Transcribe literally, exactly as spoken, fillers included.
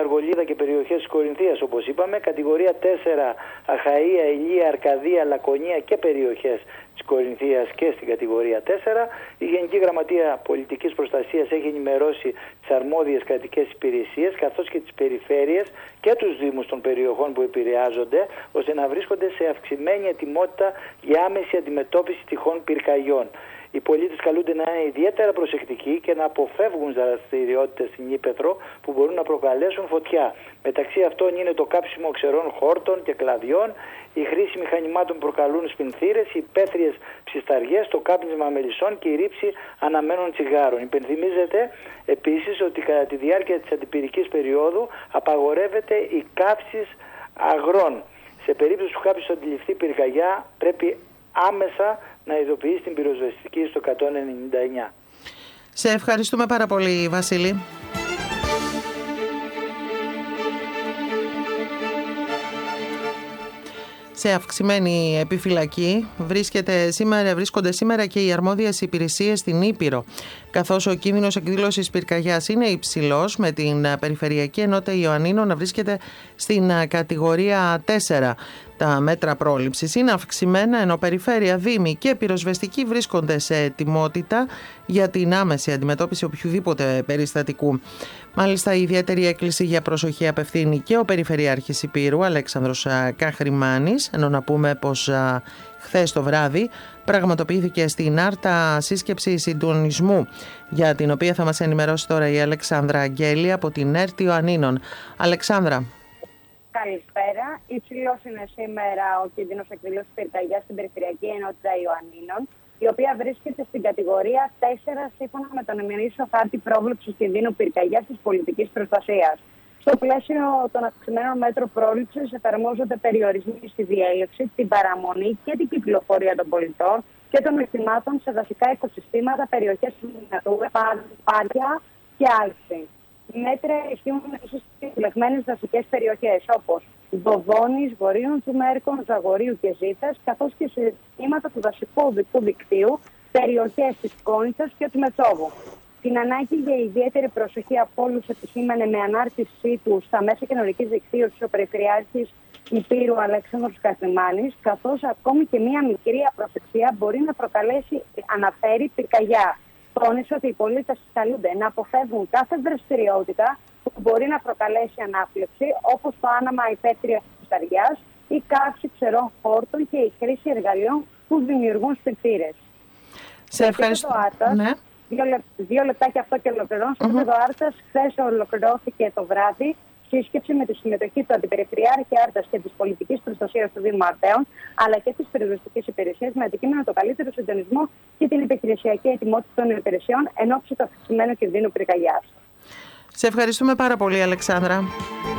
Αργολίδα και περιοχές της Κορινθίας, όπως είπαμε. Κατηγορία τέσσερα, Αχαΐα, Ηλία, Αρκαδία, Λακωνία και περιοχές της Κορινθίας και στην κατηγορία τέσσερα. Η Γενική Γραμματεία Πολιτικής Προστασίας έχει ενημερώσει τις αρμόδιες κρατικές υπηρεσίες καθώς και τις περιφέρειες και τους δήμους των περιοχών που επηρεάζονται, ώστε να βρίσκονται σε αυξημένη ετοιμότητα για άμεση αντιμετώπιση τυχόν πυρκαγιών. Οι πολίτες καλούνται να είναι ιδιαίτερα προσεκτικοί και να αποφεύγουν δραστηριότητες στην ύπαιθρο που μπορούν να προκαλέσουν φωτιά. Μεταξύ αυτών είναι το κάψιμο ξερών χόρτων και κλαδιών, η χρήση μηχανημάτων που προκαλούν σπινθήρες, οι υπαίθριες ψισταριές, το κάπνισμα μελισσών και η ρήψη αναμένων τσιγάρων. Υπενθυμίζεται επίσης ότι κατά τη διάρκεια της αντιπυρικής περίοδου απαγορεύεται η καύση αγρών. Σε περίπτωση που κάποιος αντιληφθεί πυρκαγιά, πρέπει άμεσα να ειδοποιήσει την πυροσβεστική στο εκατόν ενενήντα εννιά. Σε ευχαριστούμε πάρα πολύ, Βασίλη. Σε αυξημένη επιφυλακή βρίσκεται σήμερα, βρίσκονται σήμερα και οι αρμόδιες υπηρεσίες στην Ήπειρο, καθώς ο κίνδυνος εκδήλωσης πυρκαγιάς είναι υψηλός, με την Περιφερειακή Ενότητα Ιωαννίνων να βρίσκεται στην κατηγορία τέσσερα. Τα μέτρα πρόληψης είναι αυξημένα, ενώ περιφέρεια, δήμοι και πυροσβεστικοί βρίσκονται σε ετοιμότητα για την άμεση αντιμετώπιση οποιοδήποτε περιστατικού. Μάλιστα, η ιδιαίτερη έκκληση για προσοχή απευθύνει και ο Περιφερειάρχης Ηπείρου, Αλέξανδρος Καχρημάνης, ενώ να πούμε πως χθες το βράδυ πραγματοποιήθηκε στην Άρτα σύσκεψη συντονισμού, για την οποία θα μας ενημερώσει τώρα η Αλεξάνδρα Αγγέλη από την ΕΡΤ Ιωαννίνων. Αλεξάνδρα. Καλησπέρα. Υψηλός είναι σήμερα ο κίνδυνος εκδήλωσης πυρκαγιάς στην Περιφερειακή Ενότητα Ιωαννίνων, η οποία βρίσκεται στην κατηγορία τέσσερα σύμφωνα με τον ημερήσιο χάρτη πρόβλεψης κινδύνου πυρκαγιάς της πολιτικής προστασίας. Στο πλαίσιο των αυξημένων μέτρων πρόληψης εφαρμόζονται περιορισμοί στη διέλευση, την παραμονή και την κυκλοφορία των πολιτών και των οχημάτων σε δασικά οικοσυστήματα, περιοχές Natura, πάρκια και άλξη. Μέτρα ισχύουν στις επιλεγμένες δασικές περιοχές όπως Δοδόνης, Βορείων του Μέρκων, Ζαγορίου και Ζήτας, καθώς και σε ζητήματα του δασικού οδικού δικτύου, περιοχές της Κόνιτσας και του Μετσόβου. Την ανάγκη για ιδιαίτερη προσοχή από όλους επισήμανε με ανάρτησή του στα μέσα κοινωνικής δικτύωσης ο Περιφερειάρχης Ηπείρου Αλέξανδρος Καχρημάνης, καθώς ακόμη και μία μικρή απροσεξία μπορεί να προκαλέσει, αναφέρει, πυρκαγιά. Τόνισε ότι οι πολίτες καλούνται να αποφεύγουν κάθε δραστηριότητα που μπορεί να προκαλέσει ανάφλεξη, όπως το άναμα υπαίθριας ψαριάς, η καύση ξερών χόρτων και η χρήση εργαλείων που δημιουργούν σπιρτήρες. Σε ευχαριστώ. Ναι. Δύο, λεπ, δύο λεπτάκια αυτό και ολοκληρώνω. Στο επίπεδο mm-hmm. Άρτας, χθες ολοκληρώθηκε το βράδυ σύσκεψη με τη συμμετοχή του Αντιπεριφερειάρχη Άρτας και της πολιτικής προστασίας του Δήμου Αρτέων, αλλά και της πυροσβεστικής υπηρεσίας, με αντικείμενο το καλύτερο συντονισμό και την επιχειρησιακή ετοιμότητα των υπηρεσιών εν ώψη του αυξημένου κινδύνου πυρκαγιάς. Σε ευχαριστούμε πάρα πολύ, Αλεξάνδρα.